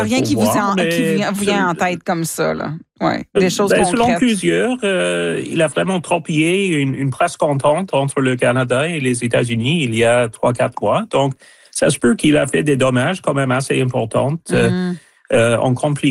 Rien qui vous vient en tête comme ça, là. Ouais, des choses concrètes. Selon plusieurs, il a vraiment torpillé une presse contente entre le Canada et les États-Unis il y a 3-4 mois. Donc, ça se peut qu'il a fait des dommages quand même assez importants en compliquant